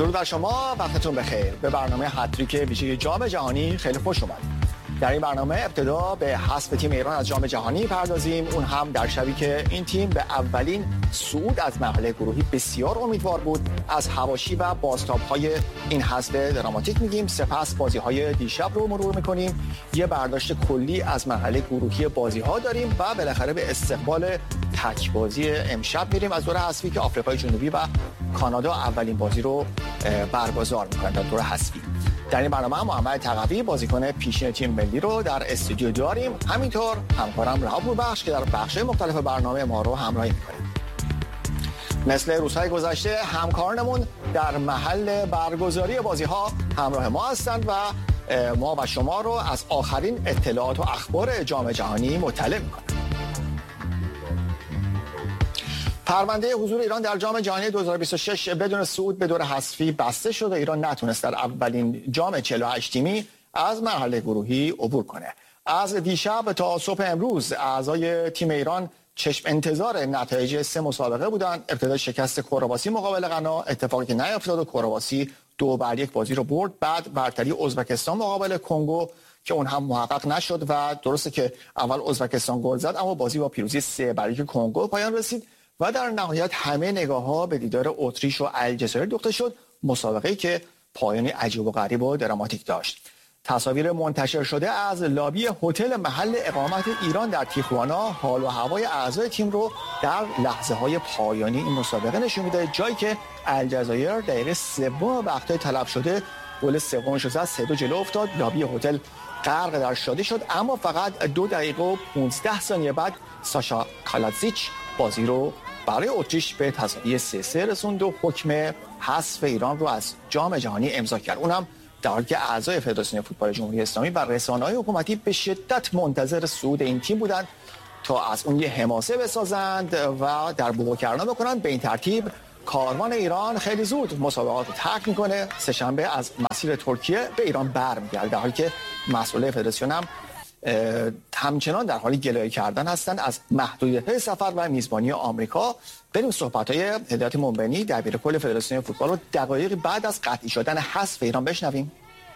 درود بر شما، وقتتون بخیر. به برنامه هتریک ویژه جام جهانی خیلی خوش اومدید. در این برنامه ابتدا به حذف تیم ایران از جام جهانی پردازیم، اون هم در شبی که این تیم به اولین صعود از مرحله گروهی بسیار امیدوار بود. از حواشی و بازتاب‌های این حذف دراماتیک میگیم، سپس بازی‌های دیشب رو مرور می‌کنیم، یه برداشت کلی از مرحله گروهی بازی‌ها داریم و بالاخره به استقبال تک‌بازی امشب میریم از دور حذفی که آفریقای جنوبی و کانادا اولین بازی رو برگزار می‌کنند در دور حذفی. در این برنامه هم محمد تقوی بازیکن پیشین تیم ملی رو در استودیو داریم، همینطور همکارم رها پوربخش که در بخش‌های مختلف برنامه ما رو همراهی می‌کنه. مثل روزهای گذشته همکارانمون در محل برگزاری بازی‌ها همراه ما هستند و ما و شما رو از آخرین اطلاعات و اخبار جام جهانی مطلع می‌کنند. پرونده حضور ایران در جام جهانی 2026 بدون صعود به دور حذفی بسته شده. ایران نتونست در اولین جام 48 تیمی از مرحله گروهی عبور کنه. از دیشب تا صبح امروز اعضای تیم ایران چشم انتظار نتایج 3 مسابقه بودن. ابتدا شکست کرواسی مقابل غنا، اتفاقی که نیفتاد و کرواسی 2-1 بازی رو برد. بعد برتری ازبکستان مقابل کنگو که اون هم محقق نشد و درسته که اول ازبکستان گل زد اما بازی با پیروزی 3-1 کنگو پایان رسید. و در نهایت همه نگاه‌ها به دیدار اتریش و الجزایر دوخته شد، مسابقه‌ای که پایانی عجیب و غریب و دراماتیک داشت. تصاویر منتشر شده از لابی هتل محل اقامت ایران در تیخوانا حال و هوای اعضای تیم رو در لحظه‌های پایانی این مسابقه نشون میده، جایی که الجزایر دقیقه 3 وقتای طلب شده گل سومش رو زد، 3-2 جلو افتاد. لابی هتل غرق در شادی شد، اما فقط 2 دقیقه و 15 ثانیه بعد ساشا کالاتزیچ بازی رو برای اتریش به تساوی 3-3 رسوند و حکم حذف ایران رو از جام جهانی امضا کرد. اونم در حالی که اعضای فدراسیون فوتبال جمهوری اسلامی و رسانه‌های حکومتی به شدت منتظر صعود این تیم بودند تا از اون یه حماسه بسازند و در بوقوکرنا بکنن. به این ترتیب کاروان ایران خیلی زود مسابقات رو ترک میکنه. سه‌شنبه از مسیر ترکیه به ایران برمیگرده، در حالی که مسئولای فدراسیون هم همچنان در حال گلایه کردن هستند از محدودیت سفر و میزبانی آمریکا. بریم صحبت‌های هدایت منبنی دبیرکل فدراسیون فوتبال رو دقایقی بعد از قطعی شدن حذف ایران بشنویم.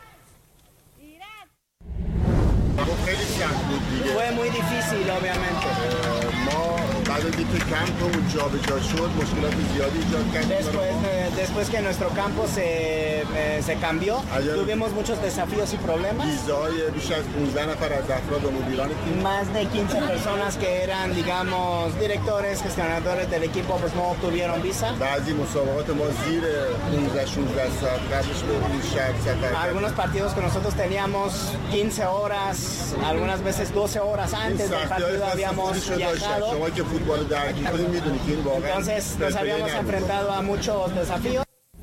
خیلی سخت بود دیگه. Fue muy difícil obviamente. ما بعد از اینکه کمپمون جابجا شد مشکلات زیادی ایجاد کرد. Después que nuestro campo se cambió, tuvimos muchos desafíos y problemas. ویزای بیش از 15 نفر از افراد مدیران تیم، Más de 15 personas que eran, digamos, directores, gestionadores del equipo, pues no obtuvieron visa. بعضی مسابقات ما زیر 15-16 ساعت قبلش به شهر سفر کردیم. Algunos partidos que nosotros teníamos 15 horas, algunas veces 12 horas antes del partido habíamos viajado. شما که فوتبال درک می‌کنید می‌دونید که این واقعا Entonces nos habíamos enfrentado a muchos desafíos.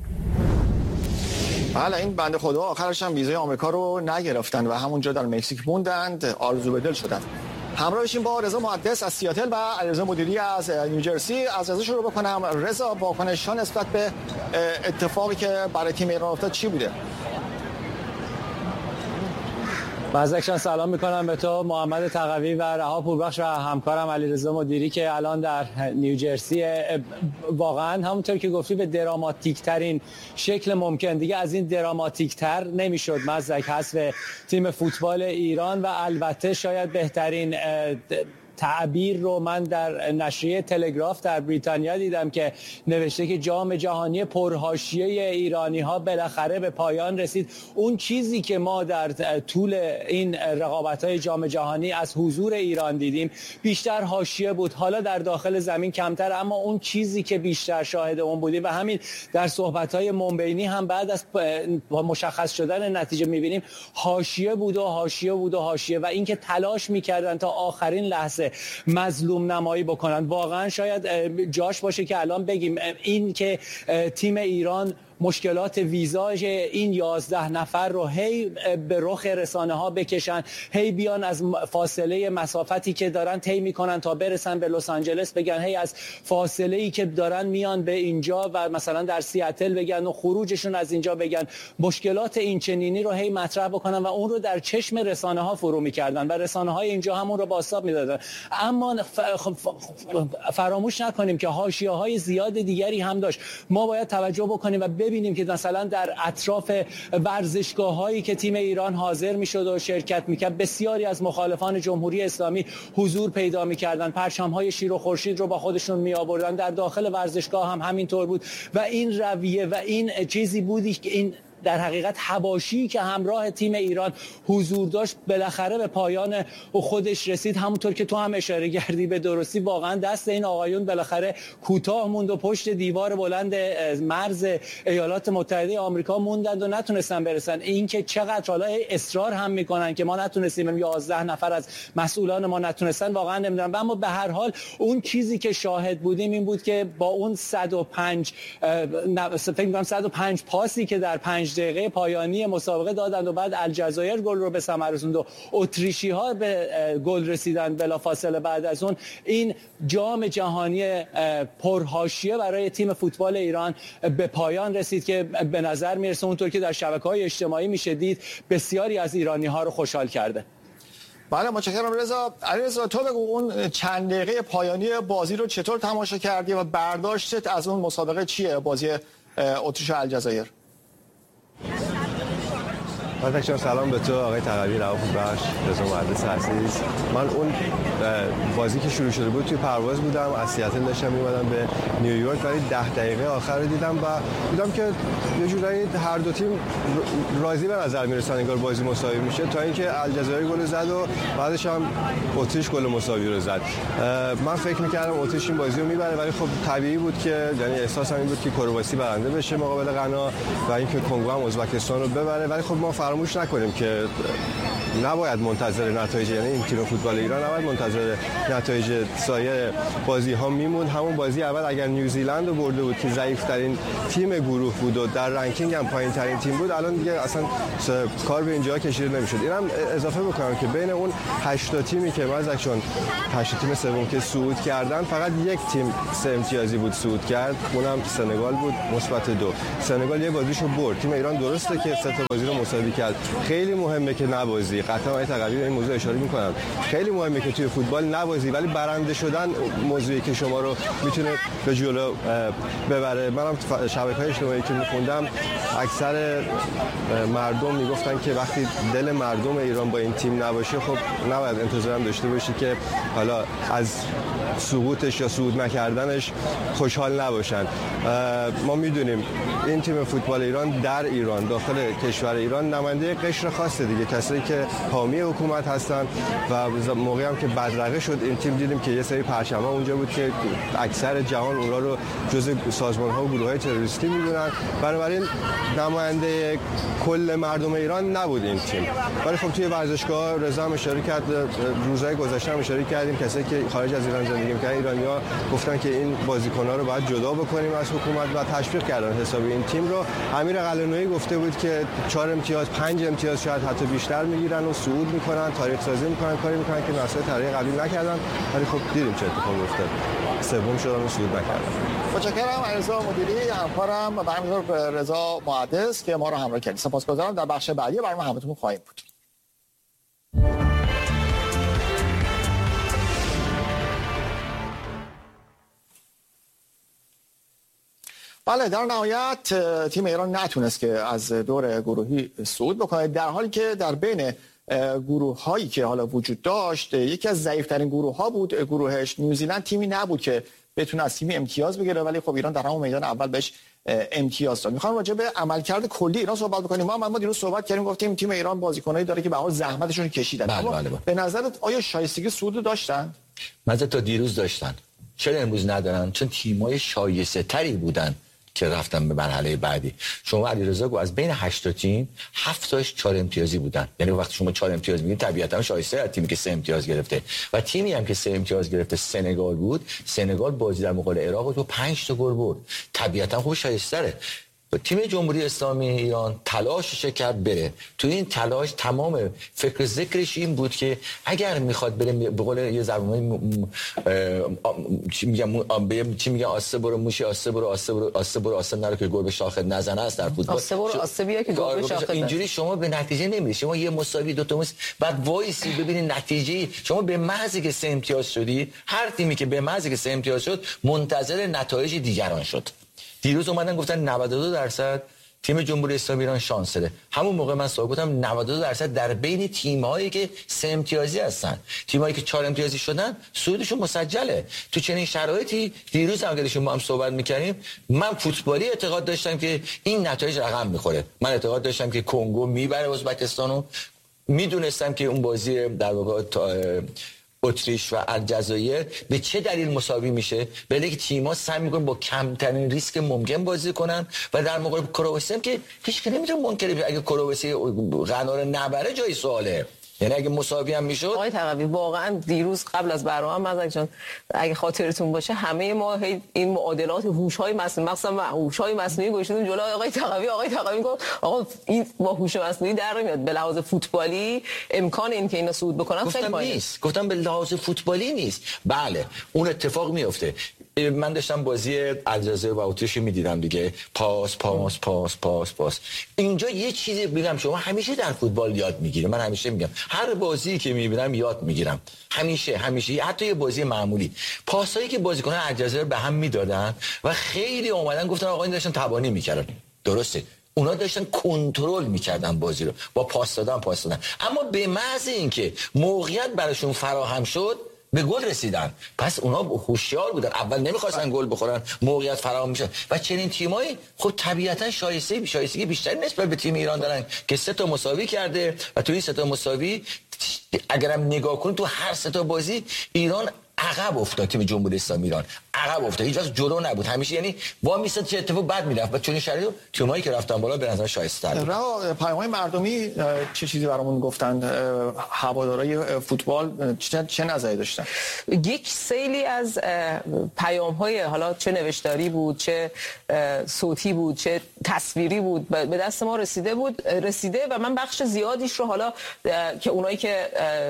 بله، این بنده خدا آخرش هم ویزای آمریکا رو نگرفتن و همونجا در مکزیک موندند، آرزو به دل شدن. همراهشیم با رضا محدث از سیاتل و علیرضا مدیری از نیوجرسی. از رضا شروع بکنم. رضا، واکنش‌ها نسبت به اتفاقی که برای تیم ایران افتاد چی بوده؟ مزدکشان سلام میکنم به تو محمد تقوی و رها پوربخش و همکارم علیرضا مدیری که الان در نیوجرسی. واقعا همونطور که گفتی به دراماتیک ترین شکل ممکن، دیگه از این دراماتیک تر نمیشد مزدک حذف تیم فوتبال ایران. و البته شاید بهترین تعبیر رو من در نشریه تلگراف در بریتانیا دیدم که نوشته که جام جهانی پرحاشیه ایرانی ها بالاخره به پایان رسید. اون چیزی که ما در طول این رقابت های جام جهانی از حضور ایران دیدیم بیشتر حاشیه بود، حالا در داخل زمین کمتر، اما اون چیزی که بیشتر شاهد اون بودیم و همین در صحبت های منبینی هم بعد از مشخص شدن نتیجه میبینیم حاشیه بود و حاشیه بود و حاشیه، و اینکه تلاش میکردن تا آخرین لحظه مظلوم نمایی بکنن. واقعا شاید جاش باشه که الان بگیم این که تیم ایران مشکلات ویزای این 11 نفر رو هی به رخ رسانه ها بکشن، هی بیان از فاصله مسافتی که دارن طی میکنن تا برسن به لس آنجلس بگن، هی از فاصله ای که دارن میان به اینجا و مثلا در سیاتل بگن و خروجشون از اینجا بگن، مشکلات این چنینی رو هی مطرح بکنن و اون رو در چشم رسانه ها فرو میکردن و رسانه های اینجا همون رو بازتاب میدادن. اما فراموش نکنیم که حاشیه های زیاد دیگری هم داشت. ما باید توجه بکنیم و ببینیم ببینیم که مثلا در اطراف ورزشگاه‌هایی که تیم ایران حاضر می‌شد و شرکت می‌کرد بسیاری از مخالفان جمهوری اسلامی حضور پیدا می‌کردند، پرچم‌های شیر و خورشید رو با خودشون می‌آوردن. در داخل ورزشگاه هم همینطور بود و این رویه و این چیزی بودی که این در حقیقت حواشی که همراه تیم ایران حضور داشت بالاخره به پایان خودش رسید. همونطور که تو هم اشاره کردی به درستی واقعا دست این آقایون بالاخره کوتاه موند و پشت دیوار بلند مرز ایالات متحده آمریکا موندند و نتونستن برسن. این که چقدر حالا اصرار هم میکنن که ما نتونستیم، 11 نفر از مسئولان ما نتونستن، واقعا نمیدونم. اما به هر حال اون چیزی که شاهد بودیم این بود که با اون 105 پاسی که در 5 دقیقه پایانی مسابقه دادند و بعد الجزایر گل رو به ثمر رسوند و اتریشی‌ها به گل رسیدند بلافاصله بعد از اون، این جام جهانی پرحاشیه برای تیم فوتبال ایران به پایان رسید که به نظر میرسه اونطور که در شبکه‌های اجتماعی میشه دید بسیاری از ایرانی‌ها رو خوشحال کرده. بله متشکرم رضا. علیرضا تو بگو اون چند دقیقه پایانی بازی رو چطور تماشا کردی و برداشتت از اون مسابقه چیه، بازی اتریش و الجزایر؟ بچه‌ها سلام به تو آقای تقوی، رها خوبخش، رضا مهندس عزیز. من اون بازی که شروع شده بود توی پرواز بودم، از سیاتل داشتم می‌اومدم به نیویورک، ولی 10 دقیقه آخر رو دیدم و دیدم که یه جورایی هر دو تیم راضی به نظر میرسن انگار بازی مساوی میشه، تا اینکه الجزایر گل زد و بعدش هم اتریش گل مساوی رو زد. من فکر می‌کردم اتریش این بازی رو میبره، ولی خب طبیعی بود که یعنی احساسم این بود که کرواسی برنده بشه مقابل غنا و اینکه کنگو هم ازبکستان رو ببره. ولی خب ما فراموش نکنیم که نباید منتظر نتایج، یعنی این تیم فوتبال ایران نباید منتظر نتایج سایر بازی‌ها میموند. همون بازی اول اگر نیوزیلند رو برده بود که ضعیف‌ترین تیم گروه بود و در رنکینگ هم پایین‌ترین تیم بود، الان دیگه اصلا کار به اینجا کشیده نمی‌شد. اینم اضافه بکنم که بین اون 8 تا تیمی که مازک چون 8 تیم سوم که صعود کردن، فقط یک تیم 3 امتیازی بود صعود کرد، اونم سنگال بود مثبت 2. سنگال یه بازیشو برد. تیم ایران درسته که 3 تا بازی رو مساوی کرد. خیلی مهمه که نبازی. قطعا آقای تقوی به این موضوع اشاره می‌کنن. خیلی مهمه که توی فوتبال نبازی، ولی برنده شدن موضوعی که شما رو میتونه به جلو ببره. منم شبکه‌های اجتماعی که می‌خوندم اکثر مردم میگفتن که وقتی دل مردم ایران با این تیم نباشه، خب نباید انتظار داشته باشی که حالا از سقوطش یا صعود نکردنش خوشحال نباشن. ما میدونیم این تیم فوتبال ایران در ایران، داخل کشور ایران، نماینده قشر خاصه دیگه، کسایی که حامی حکومت هستن و موقعی هم که بدرقه شد این تیم دیدیم که یه سری پرچم‌ها اونجا بود که اکثر جهان اونها رو جزء سازمان‌ها و گروه‌های تروریستی می‌دونن. بنابراین نماینده کل مردم ایران نبود این تیم. ولی خب توی ورزشگاه رضا هم اشاره کرد، روزهای گذشته هم اشاره کردیم کسایی که خارج از ایران زندگی می‌کنن، ایرانی‌ها گفتن که این بازیکن‌ها رو باید جدا بکنیم از حکومت و تشویق کردن حسابی این تیم رو. امیر قلعه‌نویی گفته بود که 4 امتیاز 5 امتیاز شاید حتی بیشتر میگیرن و صعود میکنن، تاریخ سازی میکنن، کاری میکنن که نسل تاریخ قبول نکردن. ولی خب دیدیم چه اتفاقی افتاد، سوم شدن و صعود نکردن. متشکرم علیرضا مدیری، همکارم و همینطور رضا مهندس که ما رو همراه کردید. سپاسگزارم. در بخش بعدی برنامه همراهتون خواهیم بود. بله در نهایت تیم ایران نتونست که از دور گروهی صعود بکنه، در حالی که در بین گروه هایی که حالا وجود داشت یکی از ضعیفترین گروه ها بود گروهش. نیوزیلند تیمی نبود که بتونه از تیمی امتیاز بگیره، ولی خب ایران در همون میدان اول بهش امتیاز داد. میخوام راجع به عملکرد کلی ایران صحبت بکنیم. ما دیروز صحبت کردیم، گفتیم تیم ایران بازیکنایی داره که به حال زحمتشون کشیدن. اما به نظرت آیا شایستگی صعود داشتن؟ مثلا تا دیروز داشتن. چرا امروز ندارن؟ چون تیمای شایسته‌تری بودن که رفتن به مرحله بعدی. شما علیرضا گفت از بین 8 تا تیم 7 تاش 4 امتیازی بودن. یعنی وقتی شما 4 امتیاز میگید طبیعتا شایسته از تیمی که 3 امتیاز گرفته و تیمی هم که 3 امتیاز گرفته سنگال بود. سنگال بازی در مقابل عراق تو 5 تا گل برد. طبیعتا خوب شایسته‌ره. تیم جمهوری اسلامی ایران تلاشش کرد بره تو این تلاش، تمام فکر ذکرش این بود که اگر میخواد بره به قول یه زبونی چی میگم آسه برو موشی آسه برو آسه نره که گل به شاخه نزنه است در فوتبال. آسه برو آسه بیا که گل به شاخه. اینجوری شما به نتیجه نمیرسی. شما یه مساوی دو تا بعد وایسی ببینید نتیجه. شما به محضی که 3 امتیاز شدی، هر تیمی که به محضی که 3 امتیاز شد منتظر نتایج دیگران شد. دیروز اومدن گفتن 92% تیم جمهوری اسلامی ایران شانس داره. همون موقع من سوال گفتم 92% در بین تیم‌هایی که 3 امتیازی هستن، تیم‌هایی که 4 امتیازی شدن صعودشون مسجله. تو چنین شرایطی دیروز هم که با هم صحبت می‌کردیم، من فوتبالی اعتقاد داشتم که این نتایج رقم می‌خوره. من اعتقاد داشتم که کنگو میبره ازبکستانو. میدونستم که اون بازی در واقع اتریش و الجزایر به چه دلیل مساوی میشه، بله که تیم‌ها سعی می‌کنن با کمترین ریسک ممکن بازی کنن و در مقابل کرواسی هم که هیچ کی نمیتونه منکر اگه کرواسی قرار نبره جای سواله. یعنی اگه مساوی هم میشد آقای تقوی واقعا دیروز قبل از برنامه مزک جان اگه خاطرتون باشه همه ما این معادلات هوش‌های مصنوعی مثلا هوش‌های مصنوعی گذاشتیم جلوی آقای تقوی گفت آقا این با هوش مصنوعی در نمیاد. به لحاظ فوتبالی امکان این که اینا صعود بکنن خیلی پایینه. گفتم به لحاظ فوتبالی نیست. بله اون اتفاق میفته. من داشتم بازی الجزایر و اتریش میدیدم دیگه، پاس پاس پاس پاس پاس. اینجا یه چیزی میگم، شما همیشه در فوتبال یاد میگیری. من همیشه میگم هر بازی که میبینم یاد میگیرم، همیشه حتی یه بازی معمولی پاسایی که بازیکنان الجزایر به هم میدادن و خیلی اومدن گفتن آقا این داشتن تبانی میکردن. درسته اونا داشتن کنترل میکردن بازی رو با پاس دادن. اما به محض اینکه موقعیت براشون فراهم شد به گل رسیدن. پس اونا هوشیار بودن، اول نمیخواستن گل بخورن، موقعیت فراهم میشه و چنین تیمایی خب طبیعتا شایستگی بیشتری نسبت به تیم ایران دارن که 3 تا مساوی کرده و توی 3 تا مساوی اگرم نگاه کنید تو هر 3 تا بازی ایران عقب افتاد. تیم جمهوری اسلامی ایران عقب افتاد، هیچ وقت جلو نبود، همیشه یعنی با میستاد چه اتفاق بد میرفت و چون شرایط تیمایی که رفتن بالا به نظر شایسته بود. پیام‌های مردمی چه چیزی برامون گفتن؟ هوادارهای فوتبال چه نظری داشتن؟ یک سیلی از پیام‌های حالا چه نوشتاری بود، چه صوتی بود، چه تصویری بود به دست ما رسیده و من بخش زیادیش رو حالا که اونایی که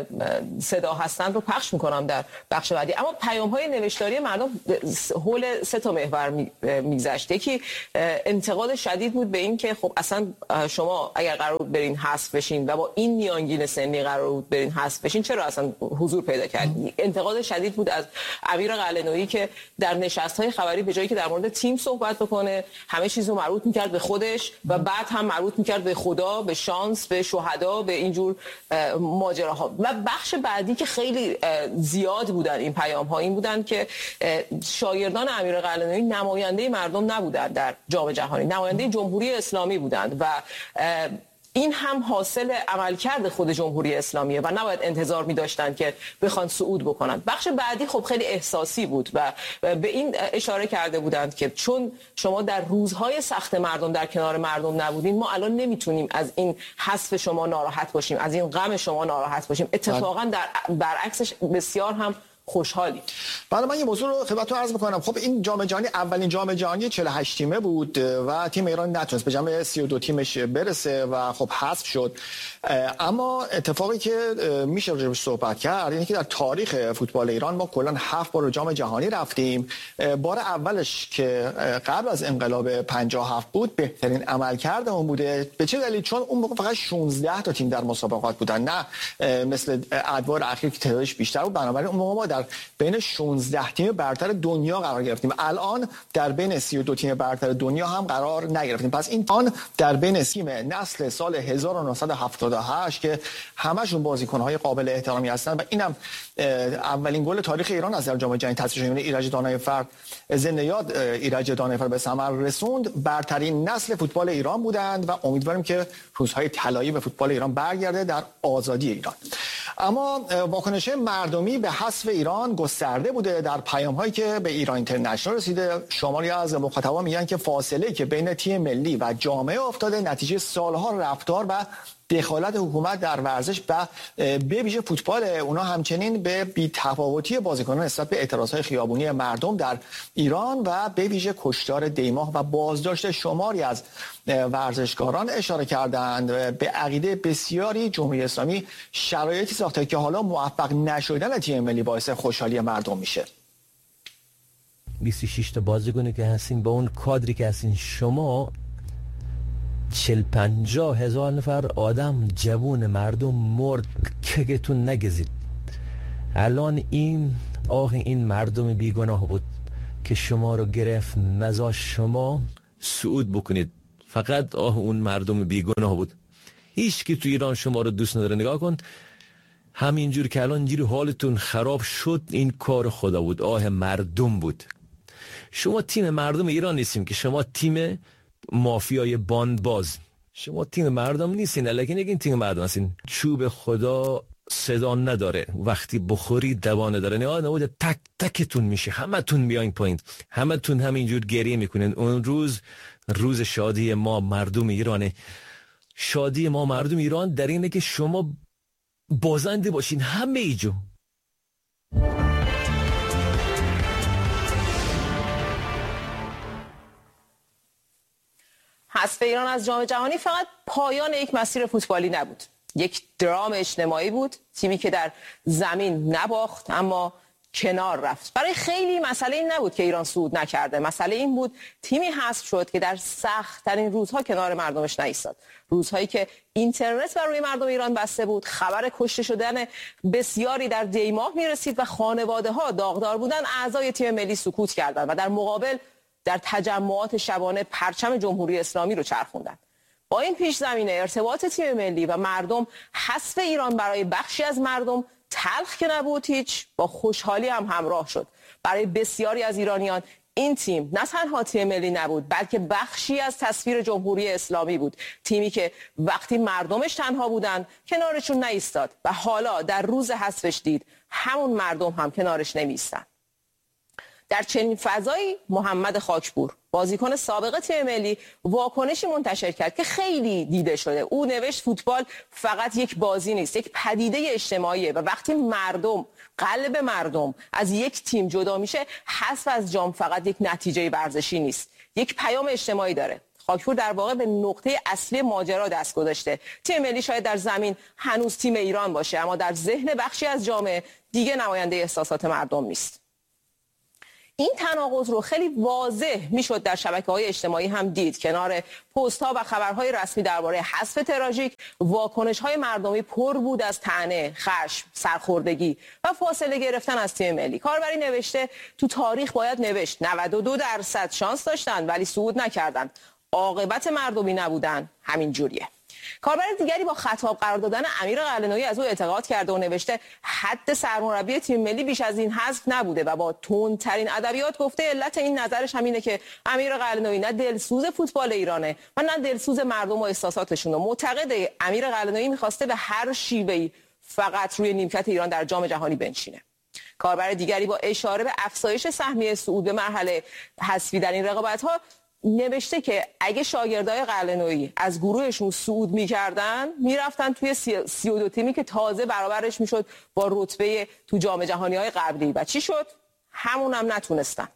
صدا هستن رو پخش می‌کنم در بخش بعدی. اما پیام‌های نوشتاری مردم حول 3 تا محور میگذشت. یکی انتقاد شدید بود به این که خب اصلا شما اگر قرار بود برین حذف بشین و با این میانگین سنی قرار بود برین حذف بشین چرا اصلا حضور پیدا کردین. انتقاد شدید بود از امیر قلعه‌نویی که در نشست‌های خبری به جایی که در مورد تیم صحبت بکنه همه چیزو مربوط می‌کرد به خودش و بعد هم مربوط می‌کرد به خدا، به شانس، به شهدا، به اینجور ماجراها. و بخش بعدی که خیلی زیاد بودن این پیام‌ها این بودن که شاگردان امیر قلعه‌نویی نماینده مردم نبودند در جام جهانی، نماینده جمهوری اسلامی بودند و این هم حاصل عملکرد خود جمهوری اسلامیه و نباید انتظار می‌داشتن که بخوان صعود بکنن. بخش بعدی خب خیلی احساسی بود و به این اشاره کرده بودند که چون شما در روزهای سخت مردم در کنار مردم نبودین ما الان نمیتونیم از این حذف شما ناراحت باشیم، از این غم شما ناراحت باشیم. اتفاقا برعکسش بسیار هم خوشحالی. بعد من یه موضوع رو خدمتتون عرض می‌کنم. خب این جام جهانی اولین جام جهانی 48 تیمه بود و تیم ایران نتونست به جمع 32 تیمش برسه و خب حذف شد. اما اتفاقی که میشه راجعش صحبت کرد اینه که در تاریخ فوتبال ایران ما کلا 7 بار جام جهانی رفتیم. بار اولش که قبل از انقلاب 57 بود بهترین عملکردمون بوده. به چه دلیل؟ چون اون موقع فقط 16 تا تیم در مسابقات بودن، نه مثل ادوار اخیر که تعدادش بیشتر بود. بنابراین اون موقع ما در بین 16 تیم برتر دنیا قرار گرفتیم. الان در بین 32 تیم برتر دنیا هم قرار نگرفتیم. پس این آن در بین تیم نسل سال 1978 که همشون بازیکن‌های قابل احترامی هستن و اینم اولین گل تاریخ ایران از در جام جهانی تصویب شد. ایرج دانایفر زنده یاد ایرج دانایفر به ثمر رسوند. برترین نسل فوتبال ایران بودند و امیدواریم که روزهای طلایی به فوتبال ایران برگرده در آزادی ایران. اما واکنش مردمی به حذف ایران گسترده بوده. در پیام‌هایی که به ایران اینترنشنال رسیده شماری از مخاطبان میگن که فاصله که بین تیم ملی و جامعه افتاده نتیجه سالها رفتار و دخالت حکومت در ورزش و به ویژه فوتبال. اونا همچنین به بی‌تفاوتی بازیکنان نسبت به اعتراضهای خیابونی مردم در ایران و به ویژه کشتار دیماه و بازداشت شماری از ورزشکاران اشاره کردند. به عقیده بسیاری جمهوری اسلامی شرایطی ساخته که حالا موفق نشدن تیم ملی باعث خوشحالی مردم میشه. 26 تا بازیکنی که هستین با اون کادری که هستین شما 40-50 هزار نفر آدم جوون مردم مرد که تون نگزید. الان این مردم بیگناه بود که شما رو گرفت نذاش شما صعود بکنید. فقط اون مردم بیگناه بود. هیچ کی تو ایران شما رو دوست نداره. نگاه کن همینجور که الان اینجوری حالتون خراب شد، این کار خدا بود، مردم بود. شما تیم مردم ایران نیستیم که شما تیم مافیای باندباز. شما تیم مردم نیستین، الکی نگین تیم مردم هستین. چوب خدا صدا نداره، وقتی بخوری دوانه داره. نگاه تک تکتون میشه، همه تون میاین پایین، همه تون همینجور گریه میکنین. اون روز شادی ما مردم ایرانه. شادی ما مردم ایران در اینه که شما بازنده باشین همه ایجو. حذف ایران از جام جهانی فقط پایان یک مسیر فوتبالی نبود، یک درام اجتماعی بود. تیمی که در زمین نباخت اما کنار رفت. برای خیلی مسئله این نبود که ایران صعود نکرده، مسئله این بود تیمی حذف شد که در سخت‌ترین روزها کنار مردمش نایستاد. روزهایی که اینترنت بر روی مردم ایران بسته بود، خبر کشته شدن بسیاری در دیماه میرسید و خانواده‌ها داغدار بودن، اعضای تیم ملی سکوت کردند و در مقابل در تجمعات شبانه پرچم جمهوری اسلامی رو چرخوندن. با این پیش زمینه ارتباط تیم ملی و مردم، حذف ایران برای بخشی از مردم تلخ که نبود، هیچ، با خوشحالی هم همراه شد. برای بسیاری از ایرانیان این تیم نه تنها تیم ملی نبود، بلکه بخشی از تصویر جمهوری اسلامی بود. تیمی که وقتی مردمش تنها بودن کنارشون نایستاد و حالا در روز حذفش دید همون مردم هم کنارش نمیستن. در چنین فضایی محمد خاکپور، بازیکن سابق تیم ملی، واکنشی منتشر کرد که خیلی دیده شده. او نوشت فوتبال فقط یک بازی نیست، یک پدیده اجتماعیه و وقتی مردم، قلب مردم از یک تیم جدا میشه، حذف از جام فقط یک نتیجه ورزشی نیست، یک پیام اجتماعی داره. خاکپور در واقع به نقطه اصلی ماجرا دست گذاشته. تیم ملی شاید در زمین هنوز تیم ایران باشه، اما در ذهن بخشی از جامعه دیگه نماینده احساسات مردم نیست. این تناقض رو خیلی واضح میشد در شبکه‌های اجتماعی هم دید. کنار پست‌ها و خبرهای رسمی درباره حذف تراژیک، واکنش‌های مردمی پر بود از طعنه، خشم، سرخوردگی و فاصله گرفتن از تیم ملی. کاربری نوشته تو تاریخ باید نوشت 92% شانس داشتن ولی صعود نکردن. عاقبت مردمی نبودن همین جوریه. کاربر دیگری با خطاب قرار دادن امیر قلعه‌نویی از او اعتقاد کرده و نوشته حد سرمربی تیم ملی بیش از این حذف نبوده و با تندترین ادبیات گفته علت این نظرش همینه که امیر قلعه‌نویی نه دلسوز فوتبال ایرانه و نه دلسوز مردم و احساساتشون. معتقد امیر قلعه‌نویی می‌خواسته به هر شیوهی فقط روی نیمکت ایران در جام جهانی بنشینه. کاربر دیگری با اشاره به افزایش سهمیه صعود به مرحله حذفی در این رقابت‌ها نوشته که اگه شاگردای قلعه‌نویی از گروهشون صعود می‌کردن میرفتن توی 32 تیمی که تازه برابرش میشد با رتبه تو جام جهانی‌های قبلی و چی شد؟ همون هم نتونستن.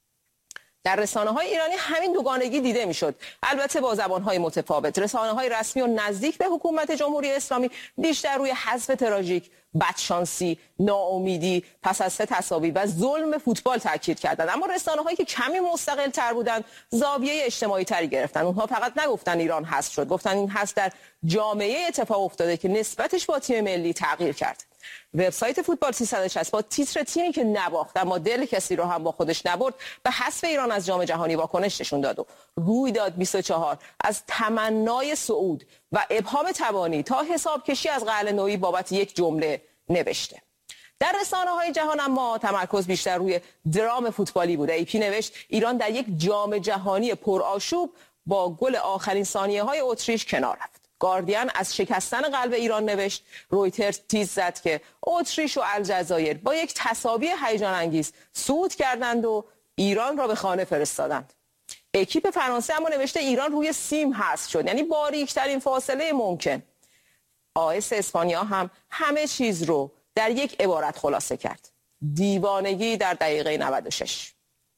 در رسانه‌های ایرانی همین دوگانگی دیده میشد، البته با زبان‌های متفاوت. رسانه‌های رسمی و نزدیک به حکومت جمهوری اسلامی بیشتر روی حذف تراژیک، بدشانسی، ناامیدی، پس از 3 تساوی و ظلم فوتبال تاکید کردند، اما رسانه‌هایی که کمی مستقل‌تر بودند زاویه اجتماعی تری گرفتن. اونها فقط نگفتن ایران حذف شد، گفتن این حذف در جامعه اتفاق افتاده که نسبتش با تیم ملی تغییر کرد. وبسایت فوتبال 360 با تیتر تیمی که نباخت اما دل کسی رو هم با خودش نبرد به حذف ایران از جام جهانی واکنش نشون داد و رویداد 24 از تمنای صعود و ابهام تبانی تا حساب کشی از قلعه‌نویی بابت یک جمله نوشته. در رسانه‌های جهان اما تمرکز بیشتر روی درام فوتبالی بوده. ایپی نوشت ایران در یک جام جهانی پرآشوب با گل آخرین ثانیه‌های اتریش کنار رفت. گاردین از شکستن قلب ایران نوشت. رویترز تیز زد که اتریش و الجزایر با یک تساوی هیجان انگیز صعود کردند و ایران را به خانه فرستادند. اکیپ فرانسه اما نوشته ایران روی سیم حذف شد، یعنی باریکترین فاصله ممکن. آیس اسپانیا هم همه چیز رو در یک عبارت خلاصه کرد: دیوانگی در دقیقه 96.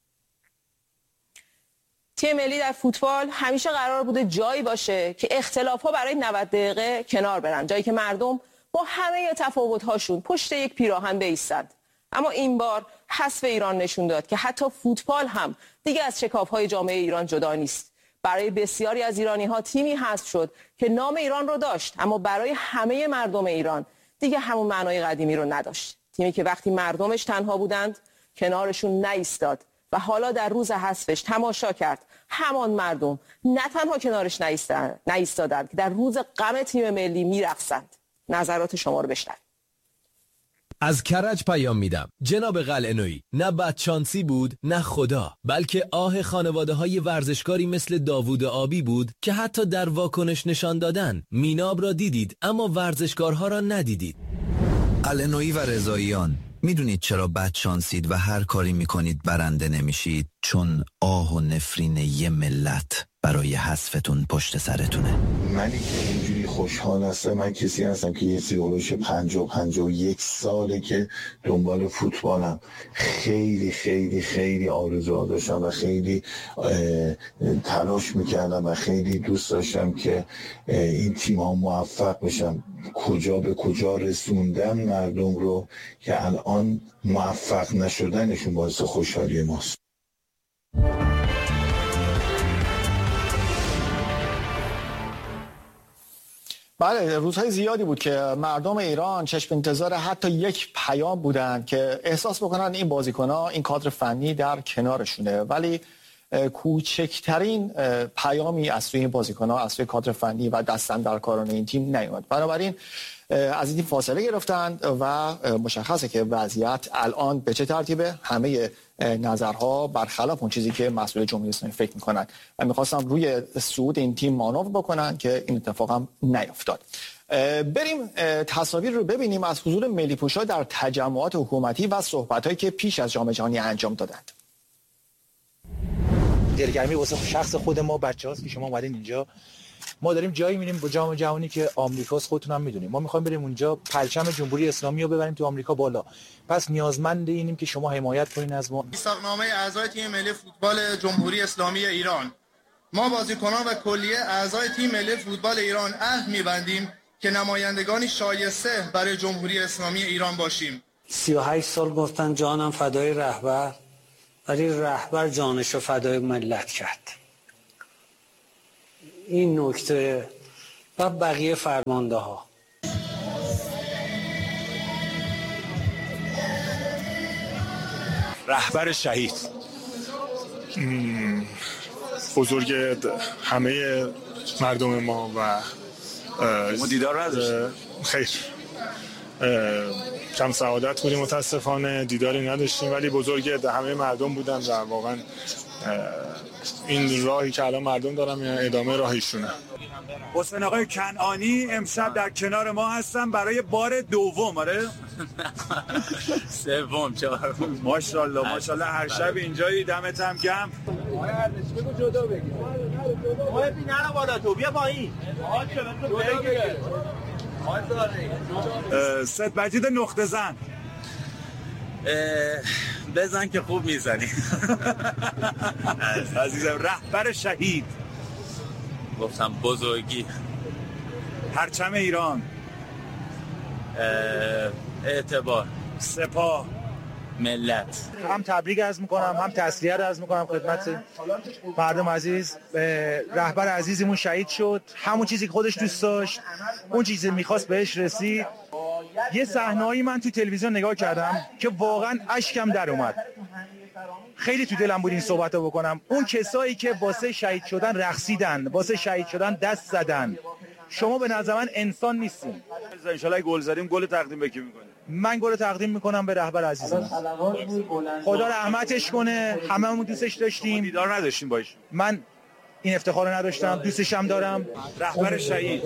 تیم ملی در فوتبال همیشه قرار بوده جایی باشه که اختلاف‌ها برای 90 دقیقه کنار برن، جایی که مردم با همه تفاوت‌هاشون پشت یک پیراهن بایستند. اما این بار حذف ایران نشون داد که حتی فوتبال هم دیگه از شکاف‌های جامعه ایران جدا نیست. برای بسیاری از ایرانی‌ها تیمی حذف شد که نام ایران رو داشت، اما برای همه مردم ایران دیگه همون معنای قدیمی رو نداشت. تیمی که وقتی مردمش تنها بودند کنارشون نایستاد و حالا در روز حذفش تماشا کرد همان مردم نه تنها کنارش نایستادند که در روز غم تیم ملی میرقصند. نظرات شما رو بشنوید. از کرج پیام میدم. جناب قلعه‌نویی، نه بدشانسی بود نه خدا، بلکه آه خانواده‌های ورزشکاری مثل داوود آبی بود که حتی در واکنش نشان دادن میناب را دیدید اما ورزشکارها را ندیدید. قلعه‌نویی و رضاییان، میدونید چرا بدشانسید و هر کاری میکنید برنده نمیشید؟ چون آه و نفرین یه ملت برای حذفتون پشت سرتونه. منی که اینجوری خوشحال هستم، من کسی هستم که یه سیولوش 51 ساله که دنبال فوتبالم. خیلی خیلی خیلی آرزوها داشتم و خیلی تلاش میکردم و خیلی دوست داشتم که این تیم ها موفق بشن. کجا به کجا رسوندن مردم رو که الان موفق نشدنشون باعث خوشحالی ماست. بله، روزهای زیادی بود که مردم ایران چشم انتظار حتی یک پیام بودن که احساس بکنن این بازیکن‌ها، این کادر فنی در کنارشونه، ولی کوچکترین پیامی از سوی این بازیکن‌ها، از سوی کادر فنی و دستاندرکاران این تیم نیومد. بنابراین از این تیم فاصله گرفتند و مشخصه که وضعیت الان به چه ترتیبه. همه نظرها برخلاف اون چیزی که مسئول جمهوری اسلامی فکر میکنن و میخواستم روی صعود این تیم مانور بکنن که این اتفاق هم نیفتاد. بریم تصاویر رو ببینیم از حضور ملی پوشا در تجمعات حکومتی و صحبت‌هایی که پیش از جام جهانی انجام دادند. دلگرمی واسه شخص خود ما بچه‌هاست که شما اومدین اینجا. ما داریم جایی میریم با جام جهانی که آمریکاست، خودتون هم میدونید. ما میخوایم بریم اونجا پرچم جمهوری اسلامی رو ببریم تو آمریکا بالا. پس نیازمند اینیم که شما حمایت کنین از ما. میثاقنامه اعضای تیم ملی فوتبال جمهوری اسلامی ایران، ما بازیکنان و کلیه اعضای تیم ملی فوتبال ایران عهد می‌بندیم که نمایندگانی شایسته برای جمهوری اسلامی ایران باشیم. 38 سال گفتن جانم فدای رهبر، ولی رهبر جانشو فدای ملت کرد. این نکته و بقیه فرمانده ها. رهبر شهید، بزرگ همه مردم ما و ما دیدار نداشتیم. خیر، کم سعادت بودیم، متاسفانه دیداری نداشتیم، ولی بزرگ همه مردم بودن و واقعا این راهی که الان مردم دارن ادامه راهیشونه. حسین آقای کنعانی امشب در کنار ما هستن برای بار دوم. آره سوم، چهارم. ماشاءالله ماشاءالله، هر شب اینجایی. دمت هم گرم. بگو جدا بگی. ببین نرو بالا تو، بیا پایین. ست مجید نقطه زن، بزن که خوب میزنی. عزیزم، رهبر شهید، گفتم بزرگی، پرچم ایران، اعتبار، سپاه، ملت. هم تبریک عرض میکنم، هم تسلیت عرض میکنم خدمت مردم عزیز. رهبر عزیزمون شهید شد، همون چیزی که خودش دوست داشت، اون چیزی میخواست بهش رسید. یه صحنه‌ای من تو تلویزیون نگاه کردم که واقعا اشکم در اومد. خیلی تو دلم بود این صحبتو بکنم. اون کسایی که واسه شهید شدن رقصیدن، واسه شهید شدن دست زدن، شما به نظر من انسان نیستین. ان شاءالله گل زدیم، گل تقدیم به کی می‌کنی؟ من گل تقدیم میکنم به رهبر عزیزم. خدا رحمتش کنه، هممون دوستش داشتیم. دیدار نداشتیم باش. من این افتخار رو نداشتم، دوستش هم دارم. رهبر شهید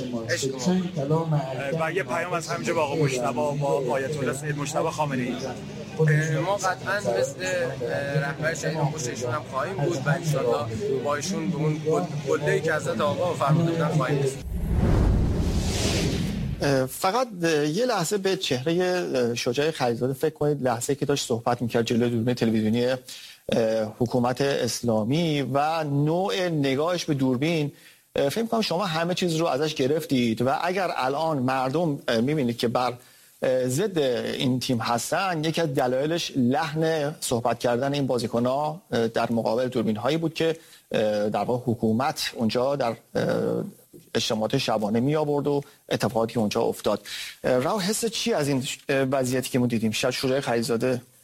و یه پیام از همینجا با آقا مجتبی، با آیت الله سید مجتبی خامنه‌ای. ما قطعا مثل رهبر شهید خوششون هم خواهیم بود و ان شاءالله با ایشون به اون قله‌ای که حضرت آقا فرموده بودن خواهیم رسید. فقط یه لحظه به چهره شجاع خلیزاده فکر کنید، لحظه که داشت صحبت میکرد جلوی دوربین تلویزیونی حکومت اسلامی و نوع نگاهش به دوربین. فکر می‌کنم شما همه چیز رو ازش گرفتید و اگر الان مردم می‌بینید که بر ضد این تیم هستن، یکی از دلایلش لحن صحبت کردن این بازیکن‌ها در مقابل دوربین‌هایی بود که در واقع حکومت اونجا در اجتماعات شبانه می آورد و اتفاقاتی اونجا افتاد. راه حس چی از این وضعیتی که ما دیدیم؟ شجاع خلیزاده.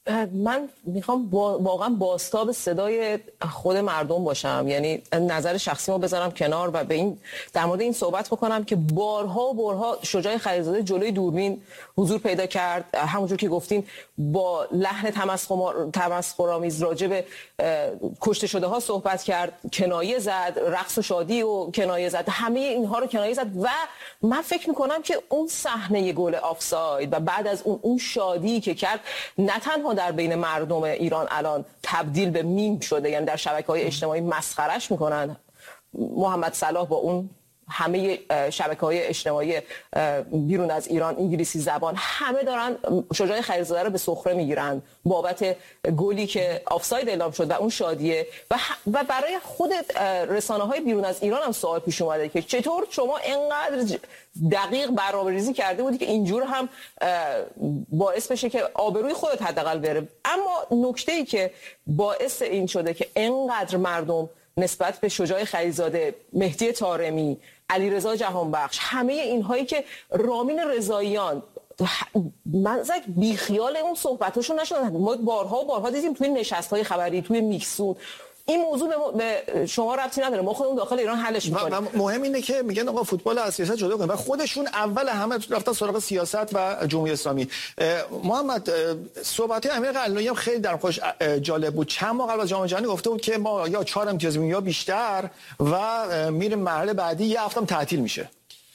من میخوام واقعا بازتاب صدای خود مردم باشم، یعنی نظر شخصی ما بذارم کنار و به این در مورد این صحبت بکنم که بارها شجاع خلیلزاده جلوی دوربین حضور پیدا کرد، همونجور که گفتین با لحن تمسخرآمیز راجع به کشته شده ها صحبت کرد، کنایه زد، رقص و شادی و کنایه زد، همه اینها رو کنایه زد و من فکر میکنم که اون صحنه گل آفساید و بعد از اون شادی که کرد نه تنها در بین مردم ایران الان تبدیل به میم شده، یعنی در شبکه‌های اجتماعی مسخرش میکنن محمد صلاح با اون همه شبکه‌های اجتماعی بیرون از ایران انگلیسی زبان همه دارن شجاع خلیلزاده رو به سخره میگیرن بابت گلی که آفساید اعلام شد و اون شادیه و برای خود رسانه‌های بیرون از ایران هم سوال پیش اومده که چطور شما اینقدر دقیق برنامه‌ریزی کرده بودی که اینجور هم باعث بشه که آبروی خودت حداقل بره. اما نکته‌ای که باعث این شده که اینقدر مردم نسبت به شجاع خلیلزاده، مهدی طارمی، علیرضا جهانبخش، همه اینهایی که رامین رضاییان من بیخیال اون صحبتاشون نشدن، ما بارها دیدیم توی نشست‌های خبری، توی میکسون، این موضوع به شما ربطی نداره، ما خودمون داخل ایران حلش می‌کنیم. مهم اینه که میگن آقا فوتبال از سیاست جدا کنیم و خودشون اول همه رفتن سراغ سیاست و جمهوری اسلامی. محمد صحبت امیر قلعه‌نویی هم خیلی در خودش جالب بود. چند ماه قبل از جام جهانی گفته بود که ما یا 4 امتیاز میگیریم یا بیشتر و میریم مرحله بعدی، یه هفته‌ام تعطیل میشه.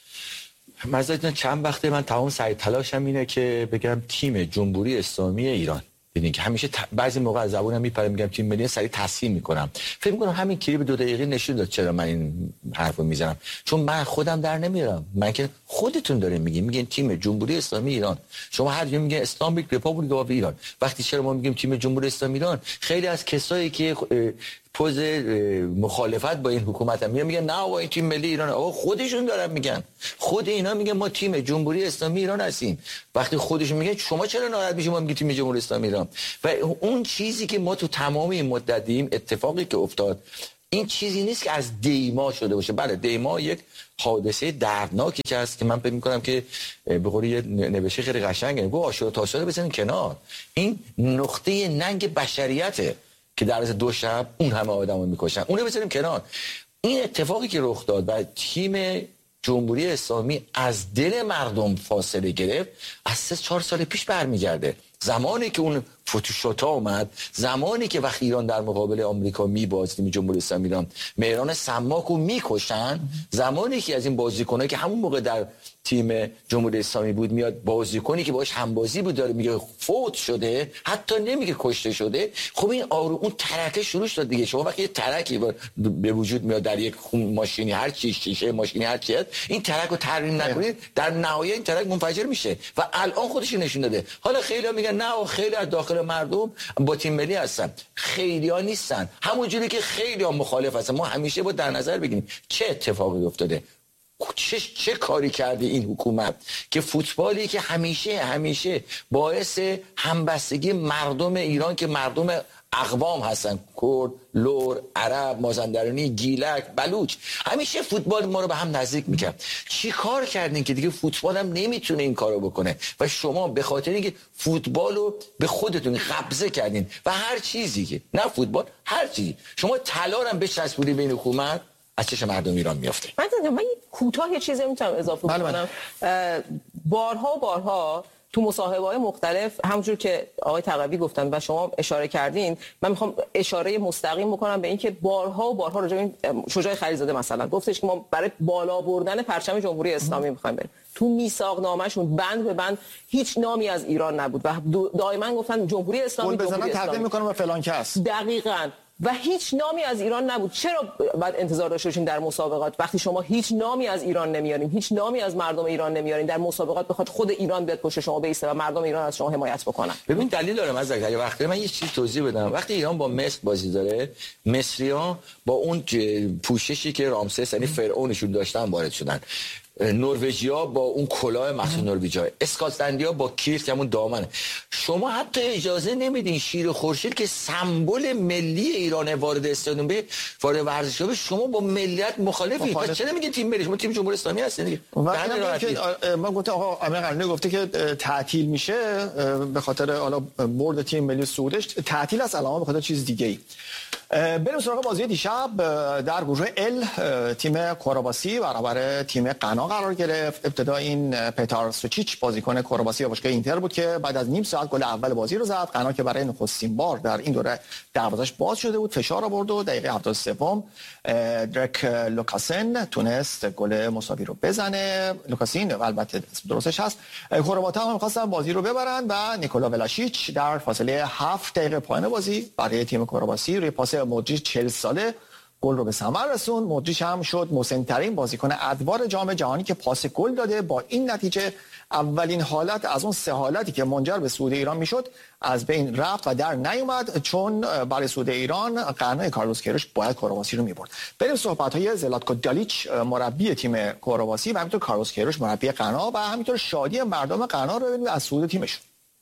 مثلا چند وقته من تمام سعی تلاشم اینه که بگم تیم جمهوری اسلامی ایران، ببینید که همیشه بعضی موقع از زبونم میپره میگم تیم ملی، سریع تصحیح میکنم. فکر میکنم همین کلیپ 2 دقیقه نشون داد چرا من این حرفو میزنم، چون من خودم در نمیارم، من که خودتون دارین میگین تیم جمهوری اسلامی ایران، شما هر جا میگین اسلامیک ریپابلیک آف ایران، وقتی چرا ما میگیم تیم جمهوری اسلامی ایران، خیلی از کسایی که پوز مخالفت با این حکومت هم میگن نه آقا این تیم ملی ایران، آقا خودشون دارن میگن، خود اینا میگن ما تیم جمهوری اسلامی ایران هستیم. وقتی خودشون میگن شما چرا ناراحت میشید ما میگیم تیم جمهوری اسلامی ایران؟ و اون چیزی که ما تو تمام این مدت دیدیم، اتفاقی که افتاد، این چیزی نیست که از دیما شده باشه. بله دیما یک حادثه دردناکی هست که من فکر می‌کنم که به قول یه نوشته خیلی قشنگه، گفت عاشق تاشا بزنین کنار، این نقطه ننگ بشریته که در از 2 شب اون همه آدمو میکشن، اونو بذاریم کنار. این اتفاقی که رخ داد و تیم جمهوری اسلامی از دل مردم فاصله گرفت، از 3-4 سال پیش برمیگرده. زمانی که اون فتوشوتا اومد، زمانی که وقتی ایران در مقابل آمریکا میبازد تیم جمهوری اسلامی ایران مهران سماکو میکشن، زمانی که از این بازیکنایی که همون موقع در تیم جمهوری اسلامی بود میاد بازیکنی که باهاش همبازی بود داره میگه فوت شده، حتی نمیگه کشته شده، خب این اون ترکه شروع شد دیگه. شما وقتی یه ترکی به وجود میاد در یک ماشینی، هر چی شیشه ماشینی هر چی، این ترک رو ترمیم نکنید در نهایت این ترک منفجر میشه و الان خودش نشون داده. حالا خیلی‌ها میگن نه و خیلی از داخل مردم با تیم ملی هستن، خیلی‌ها نیستن، همونجوری که خیلی‌ها مخالف هستن. ما همیشه با در نظر بگیریم چه اتفاقی افتاده، چه کاری کرده این حکومت که فوتبالی که همیشه باعث همبستگی مردم ایران که مردم اقوام هستن، کرد، لور، عرب، مازندرانی، گیلک، بلوچ، همیشه فوتبال ما رو به هم نزدیک میکرد. چی کار کردین که دیگه فوتبال هم نمیتونه این کارو بکنه و شما به خاطر اینکه فوتبال رو به خودتون قبضه کردین و هر چیزی که نه فوتبال، هر چیزی شما طلا رو بچسبونید به این حکومت، از چشم مردم ایران میافته. من کوتاه یه چیزی میتونم اضافه کنم. بارها تو مصاحبه‌های مختلف همونجور که آقای تقوی گفتن و شما اشاره کردین، من میخوام اشاره مستقیم بکنم به این که بارها راجع به شجاع خلیلزاده مثلا گفتش که ما برای بالا بردن پرچم جمهوری اسلامی میخوایم بریم. تو میثاق نامه‌شون بند به بند هیچ نامی از ایران نبود و دائما گفتن جمهوری اسلامی تقدیم میکنم و فلان کس. دقیقاً. و هیچ نامی از ایران نبود. چرا باید انتظار داشته باشیم در مسابقات وقتی شما هیچ نامی از ایران نمیارین، هیچ نامی از مردم ایران نمیارین، در مسابقات بخواد خود ایران بیاد پشت شما بیسته و مردم ایران از شما حمایت بکنن؟ ببین دلیل داره. از اگه وقتی من یه چیز توضیح بدم، وقتی ایران با مصر بازی داره، مصری‌ها با اون پوششی که رامسس یعنی فرعونشون داشتن وارد شدن. نروژیا با اون کلاه مخصوص نروژیا، اسکاتلندیا با کیرت همون دامنه. شما حتی اجازه نمیدین شیر خورشید که سمبل ملی ایران وارد استادیوم به وارد ورزشگاه بشه، شما با ملیت مخالفی. پس چرا نمیگین تیم ملی؟ شما تیم جمهوری اسلامی هستین دیگه. ما گفتم آقا امیر قلعه‌نویی گفته که تعطیل میشه به خاطر حالا برد تیم ملی سعودش، تعطیل از علامه به خاطر چیز دیگه ای. بریم سراغ بازی دیشب. در گروه ال تیم کرواسی برابر تیم غنا قرار گرفت. ابتدا این پتار سوچیچ بازیکن کرواسی باشگاه اینتر بود که بعد از نیم ساعت گل اول بازی رو زد. غنا که برای نخستین بار در این دوره دروازش باز شده بود فشار آورد و دقیقه 73 درک لوکاسن تونست گل مساوی رو بزنه. لوکاسین البته درستش هست. کرواتا هم می‌خواستن بازی رو ببرن و نیکولا ولاشیچ در فاصله 7 دقیقه پایان بازی برای تیم کرواسی روی پاس مودریچ 40 ساله گل رو به ثمر رسوند. مودریچ هم شد مسن‌ترین بازیکن ادوار جام جهانی که پاس گل داده. با این نتیجه اولین حالت از اون 3 حالتی که منجر به صعود ایران میشد از بین رفت و در نیومد، چون برای صعود ایران قرنای کارلوس کیروش باید کرواسی رو میبرد. بریم صحبت‌های زلاتکو دالیچ مربی تیم کرواسی و همینطور کارلوس کیروش مربی غنا و همینطور شادی مردم غنا رو ببینیم از صعود تیمشون.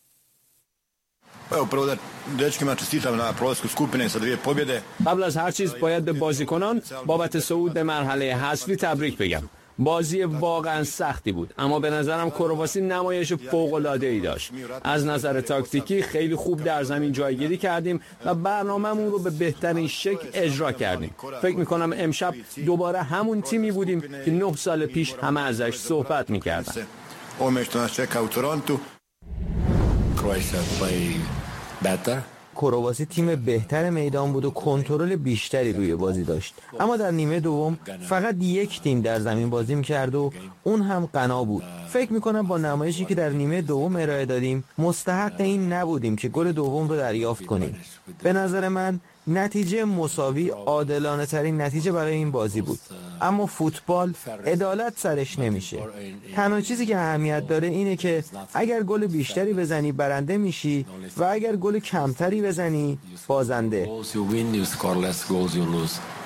قبل از هر چیز باید به بازیکنان بابت صعود به مرحله حذفی تبریک بگم. بازی واقعا سختی بود، اما به نظرم کرواسی نمایش فوق‌العاده‌ای داشت. از نظر تاکتیکی خیلی خوب در زمین جایگیری کردیم و برنامه‌مون رو به بهترین شکل اجرا کردیم. فکر می‌کنم امشب دوباره همون تیمی بودیم که 9 سال پیش همه ازش صحبت می‌کردن. کرواسی تیم بهتر میدان بود و کنترل بیشتری روی بازی داشت، اما در نیمه دوم فقط یک تیم در زمین بازی می‌کرد و اون هم غنا بود. فکر می‌کنم با نمایشی که در نیمه دوم ارائه دادیم مستحق این نبودیم که گل دوم رو دریافت کنیم. به نظر من نتیجه مساوی عادلانه ترین نتیجه برای این بازی بود، اما فوتبال عدالت سرش نمیشه. تنها چیزی که اهمیت داره اینه که اگر گل بیشتری بزنی برنده میشی و اگر گل کمتری بزنی بازنده.